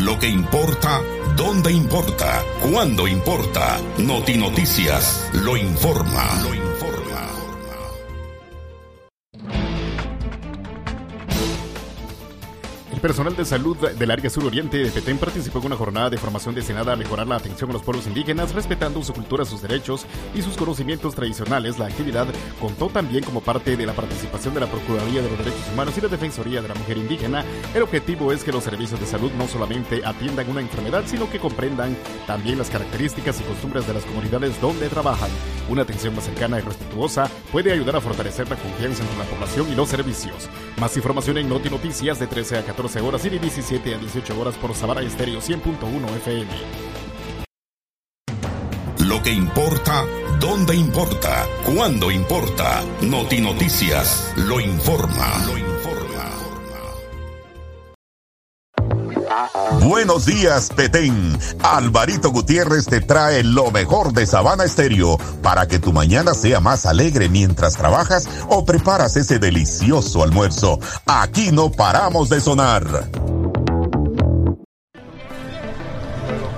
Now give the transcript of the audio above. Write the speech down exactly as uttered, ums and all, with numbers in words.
Lo que importa, dónde importa, cuándo importa. Noti Noticias lo informa. Lo informa. El personal de salud del área suroriente de Petén participó en una jornada de formación destinada a mejorar la atención a los pueblos indígenas, respetando su cultura, sus derechos y sus conocimientos tradicionales. La actividad contó también como parte de la participación de la Procuraduría de los Derechos Humanos y la Defensoría de la Mujer Indígena. El objetivo es que los servicios de salud no solamente atiendan una enfermedad, sino que comprendan también las características y costumbres de las comunidades donde trabajan. Una atención más cercana y respetuosa puede ayudar a fortalecer la confianza entre la población y los servicios. Más información en Noti Noticias de trece a catorce horas y de diecisiete a dieciocho horas por Sabana Estéreo cien punto uno F M. Lo que importa, dónde importa, cuándo importa. Noti Noticias lo informa. Lo informa. Buenos días, Petén. Alvarito Gutiérrez te trae lo mejor de Sabana Estéreo para que tu mañana sea más alegre mientras trabajas o preparas ese delicioso almuerzo. Aquí no paramos de sonar.